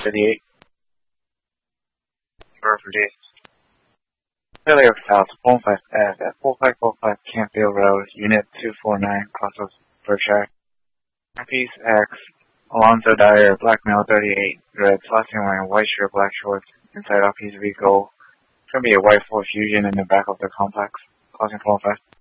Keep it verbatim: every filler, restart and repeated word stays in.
thirty-eight. Burford East. Failure South, one five F at four five four five Campfield Road, Unit two four nine, Crossroads, Berkshire. Peace X, Alonzo Dyer, black male, thirty-eight, red, slashing wearing white shirt, black shorts, inside off piece vehicle. It's going to be a white Ford Fusion in the back of the complex. Crossing four five.